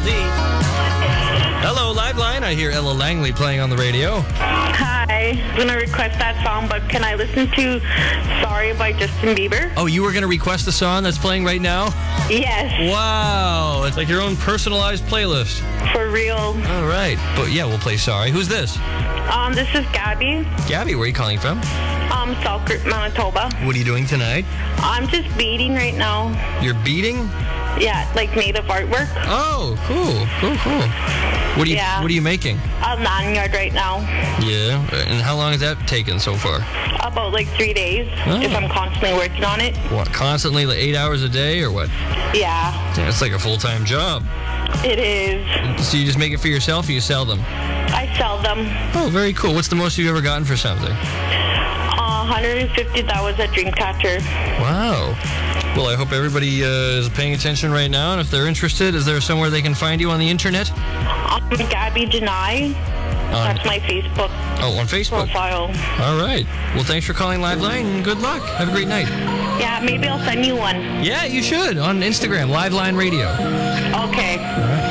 D. Hello, Liveline. I hear Ella Langley playing on the radio. Hi. I'm going to request that song, but can I listen to Sorry by Justin Bieber? Oh, you were going to request the song that's playing right now? Yes. Wow. It's like your own personalized playlist. For real. All right. But yeah, we'll play Sorry. Who's this? This is Gabby. Gabby, where are you calling from? Selkirk, Manitoba. What are you doing tonight? I'm just beading right now. You're beading? Yeah, like native artwork. Oh, cool. What are you making? A lanyard right now. Yeah. And how long has that taken so far? About like 3 days, if I'm constantly working on it. What, constantly, like 8 hours a day or what? Yeah. It's like a full-time job. It is. So you just make it for yourself or you sell them? I sell them. Oh, very cool. What's the most you've ever gotten for something? 150. That was a dream catcher. Wow. Well, I hope everybody is paying attention right now, and if they're interested, is there somewhere they can find you on the internet? Gabby Janai. That's my Facebook. Oh, on Facebook. Profile. All right. Well, thanks for calling Liveline, and good luck. Have a great night. Yeah, maybe I'll send you one. Yeah, you should, on Instagram, Liveline Radio. Okay. All right.